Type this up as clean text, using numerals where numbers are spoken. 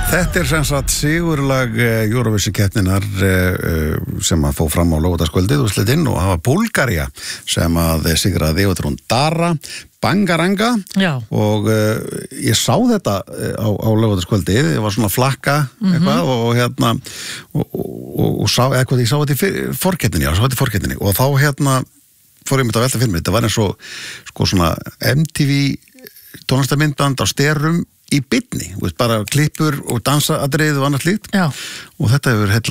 Þetta sem sagt sigurlag Eurovision-keppninnar sem að fór fram á laugardagskvöldið úrslitinn og það var Búlgaría sem að sigraði og þetta er hún Dara Bangaranga. Já. Og ég sá þetta á laugardagskvöldið, ég var svona að flakka eitthvað og sá eitthvað, ég sá þetta í forkeppninni, og þá fór ég mitt að velta fyrir mig, þetta var eins og sko svona MTV tónlistarmyndband á sterum í beinni, bara klippur og dansaadrið og annað slíkt. Já. Og þetta hefur